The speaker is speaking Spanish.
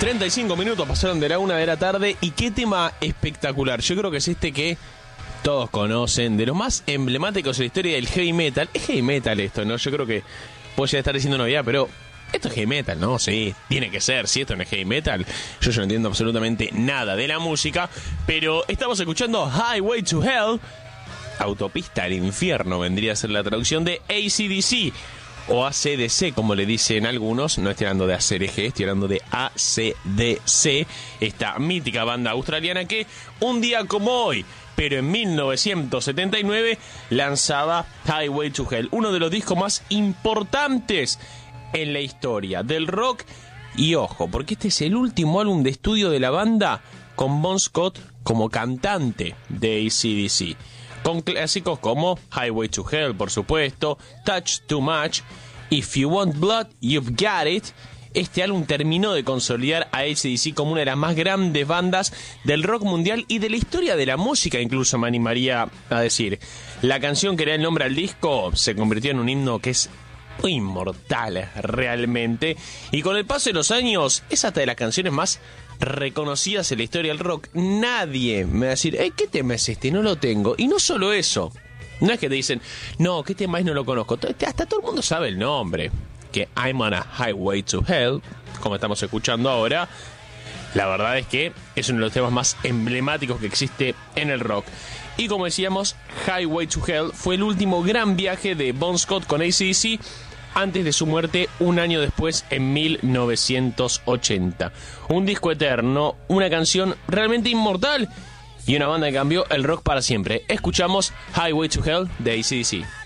35 minutos pasaron de la 1 de la tarde y qué tema espectacular. Yo creo que es este que todos conocen, de los más emblemáticos en la historia del heavy metal. Es heavy metal esto, ¿no? Yo creo que puedo ya estar diciendo novedad, pero esto es heavy metal, ¿no? Sí, tiene que ser. Si esto no es heavy metal, yo no entiendo absolutamente nada de la música. Pero estamos escuchando Highway to Hell, Autopista al Infierno, vendría a ser la traducción de AC/DC. O AC/DC, como le dicen algunos. No estoy hablando de ACRG, estoy hablando de AC/DC, esta mítica banda australiana que un día como hoy, pero en 1979, lanzaba Highway to Hell, uno de los discos más importantes en la historia del rock. Y ojo, porque este es el último álbum de estudio de la banda con Bon Scott como cantante de AC/DC, con clásicos como Highway to Hell, por supuesto, Touch Too Much, If You Want Blood, You've Got It. Este álbum terminó de consolidar a AC/DC como una de las más grandes bandas del rock mundial y de la historia de la música, incluso me animaría a decir. La canción que le da el nombre al disco se convirtió en un himno que es inmortal realmente, y con el paso de los años es hasta de las canciones más reconocidas en la historia del rock. Nadie me va a decir, ¿qué tema es este? No lo tengo. Y no solo eso, no es que te dicen, no, ¿qué tema es? No lo conozco. Hasta todo el mundo sabe el nombre, que I'm on a Highway to Hell, como estamos escuchando ahora. La verdad es que es uno de los temas más emblemáticos que existe en el rock. Y como decíamos, Highway to Hell fue el último gran viaje de Bon Scott con AC/DC antes de su muerte un año después, en 1980. Un disco eterno, una canción realmente inmortal y una banda que cambió el rock para siempre. Escuchamos Highway to Hell de AC/DC.